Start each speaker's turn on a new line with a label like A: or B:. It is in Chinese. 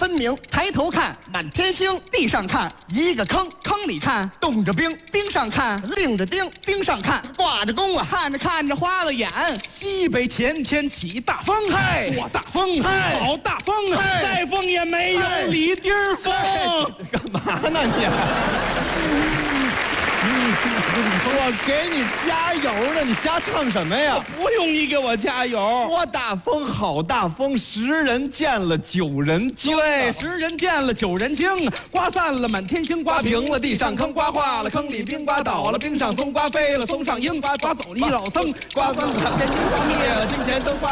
A: 分明。
B: 抬头看，
A: 满天星，
B: 地上看，
A: 一个坑，
B: 坑里看，
A: 冻着冰，
B: 冰上看，
A: 令着钉，
B: 钉上看，
A: 挂着弓啊！
B: 看着看着花了眼。西北前天起大风，
A: 嗨
B: 刮大风，
A: 嗨
B: 好大风，
A: 嗨
B: 再风也没有
A: 嗨
B: 李丁儿风。
A: 干嘛呢你？我给你加油呢，你瞎唱什么呀？
B: 不用你给我加油。
A: 刮大风，好大风，10人见了9人惊。
B: 对，10人见了9人惊，刮散了满天星，
A: 刮平了地上坑，刮化了坑里冰，刮倒了冰上松，刮飞了松上鹰，刮走了一老僧，刮翻了天津，刮灭了金钱灯，刮